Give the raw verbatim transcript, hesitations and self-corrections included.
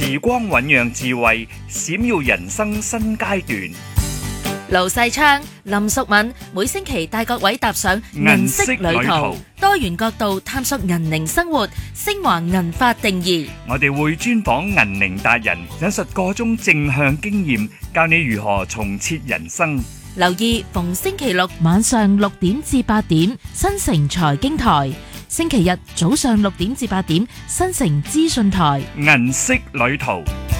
時光醞釀智慧，閃耀人生新階段。 盧世昌、林淑敏每星期帶各位踏上銀色旅途，多元角度探索銀齡生活，升華銀髮定義。 我哋會專訪銀齡達人，引述個中正向經驗，教你如何重設人生。 留意逢星期六晚上六點至八點，新城財經台；星期日早上六點至八點，新城資訊台。 銀色旅途。